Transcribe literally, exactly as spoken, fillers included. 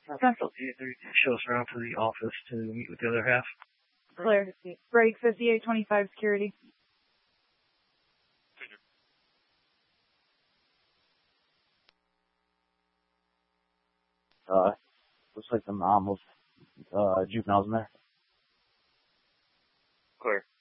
Central. Show us around to the office to meet with the other half. Clear. Break fifty-eight twenty-five security. Uh, looks like the mom was, uh, juveniles in there. Clear.